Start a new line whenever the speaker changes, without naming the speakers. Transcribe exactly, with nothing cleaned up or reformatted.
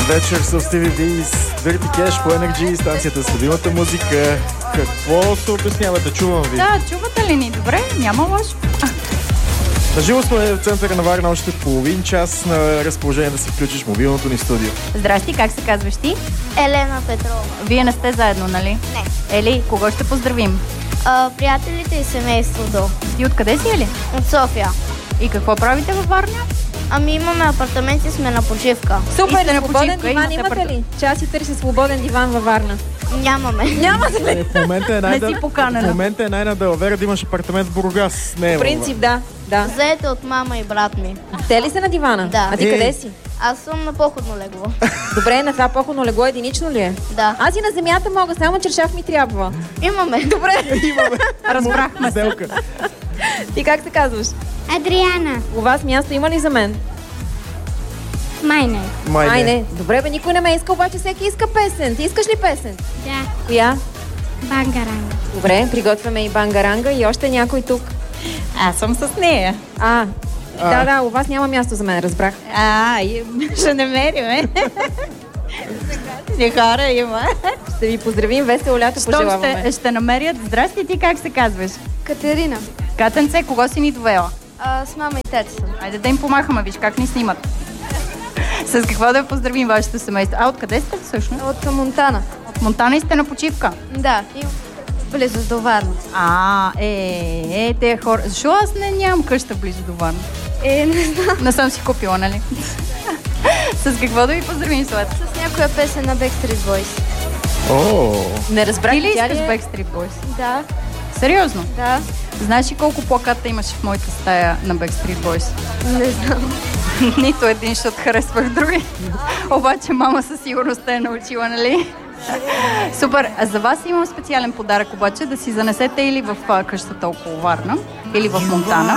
вечер с Стиви Ви с Dirty Cash по Energy, станцията с любимата музика. Какво се обяснявате? Чувам ви.
Да, чувате ли ни? Добре, няма лошо.
Наживо сме в центъра на Варна още половин час, на разположение да си включиш мобилното ни студио.
Здрасти, как се казваш ти?
Елена Петрова.
Вие не сте заедно, нали?
Не.
Ели, кого ще поздравим?
А, приятелите и семейството.
Ти откъде си, Ели?
От София.
И какво правите във Варна?
Ами имаме апартамент и сме на почивка.
Супер,
И
на
свободен
почивка,
диван
имате
имате ли? Че аз си търся свободен диван във Варна.
Нямаме.
Нямате ли?
Е, в момента е най-
Не си поканена.
В момента е най-надълвера да имаш апартамент в Бургас. Не е
В принцип, да. да.
Заете от мама и брат ми.
Те ли са на дивана?
Да.
А ти
Е.
къде си?
Аз съм на походно легло.
Добре, на това походно легло единично ли е?
Да.
Аз и на земята мога, само чершав ми трябва.
Имаме.
Добре.
Имаме.
Разбрахме се.
Сделка.
Ти как се казваш?
Адриана.
У вас място има ли за мен?
Май не.
Май
Ай,
не.
не. Добре, бе, никой не ме иска, обаче всеки иска песен. Ти искаш ли песен?
Да.
Коя?
Бангаранга.
Добре, приготвяме и бангаранга и още някой тук.
Аз съм с нея.
А,
А.
да, да, у вас няма място за мен, разбрах.
А, и- ще намериме. Си хора има.
Ще ви поздравим, весело лято
Щом
пожелаваме.
ще, ще намерят. Здрасти, ти как се казваш?
Катерина.
Катенце, кого си ни довела?
А, с мама и тати съм.
Айде да им помахаме, виж как ни снимат. С какво да поздравим вашето семейство? А, откъде сте всъщност?
От Монтана.
От Монтана и сте на почивка?
Да. И близо до Варна.
А, е, е, те хора. Защо аз не нямам къща близо до Варна?
Е, не знам.
Не съм си купила, нали? С какво да ви поздравим, След?
С някоя песен на Backstreet Boys.
О,
Не разбрах,
Ти ли
тя
искаш
ли е?
Backstreet Boys?
Да.
Сериозно?
Да.
Знаеш ли колко плаката имаш в моята стая на Backstreet Boys?
Не знам.
Нито един, защото харесвах други. Обаче мама със сигурност те е научила, нали? Супер. А за вас имам специален подарък, обаче да си занесете или в а, къщата около Варна, или в Монтана.